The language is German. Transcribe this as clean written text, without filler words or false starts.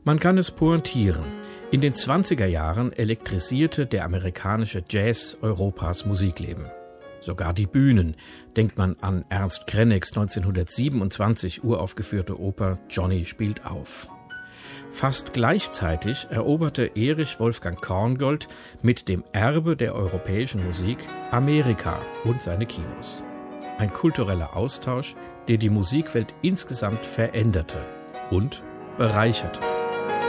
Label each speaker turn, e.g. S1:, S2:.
S1: Man kann es pointieren. In den 20er Jahren elektrisierte der amerikanische Jazz Europas Musikleben. Sogar die Bühnen. Denkt man an Ernst Kreneks 1927 uraufgeführte Oper Johnny spielt auf. Fast gleichzeitig eroberte Erich Wolfgang Korngold mit dem Erbe der europäischen Musik Amerika und seine Kinos. Ein kultureller Austausch, der die Musikwelt insgesamt veränderte und bereicherte.